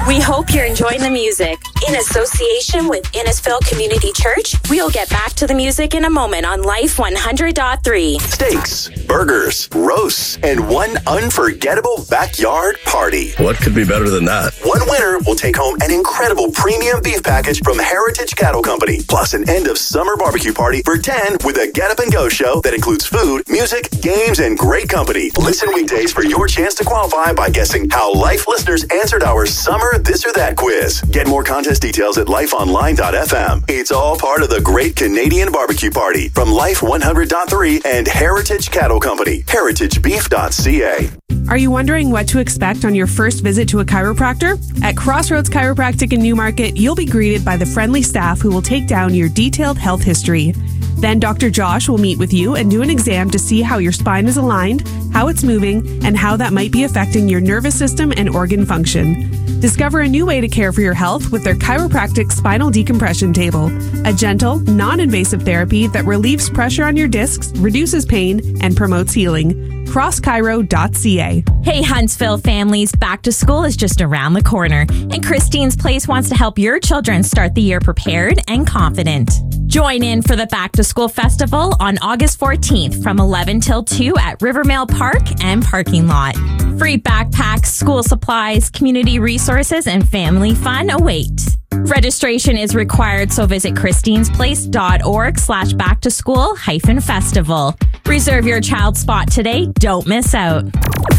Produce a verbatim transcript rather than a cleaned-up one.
We hope you're enjoying the music. In association with Innisfil Community Church, we'll get back to the music in a moment on Life one hundred point three. Steaks, burgers, roasts, and one unforgettable backyard party. What could be better than that? One winner will take home an incredible premium beef package from Heritage Cattle Company, plus an end-of-summer barbecue party for ten with a Get Up and Go show that includes food, music, games, and great company. Listen weekdays for your chance to qualify by guessing how Life listeners answered our Summer This or That quiz. Get more contest details at life online dot f m. It's all part of the Great Canadian Barbecue Party from Life one hundred point three and Heritage Cattle Company, heritage beef dot c a. Are you wondering what to expect on your first visit to a chiropractor? At Crossroads Chiropractic in Newmarket, you'll be greeted by the friendly staff who will take down your detailed health history. Then Doctor Josh will meet with you and do an exam to see how your spine is aligned, how it's moving, and how that might be affecting your nervous system and organ function. Discover a new way to care for your health with their chiropractic spinal decompression table, a gentle, non-invasive therapy that relieves pressure on your discs, reduces pain, and promotes healing. cross chiro dot c a. Hey Huntsville families, back to school is just around the corner, and Christine's Place wants to help your children start the year prepared and confident. Join in for the Back to School Festival on August fourteenth from eleven till two at Rivermail Park and parking lot. Free backpacks, school supplies, community resources, and family fun await. Registration is required, so visit christines place dot org slash back to school hyphen festival. Reserve your child's spot today. Don't miss out.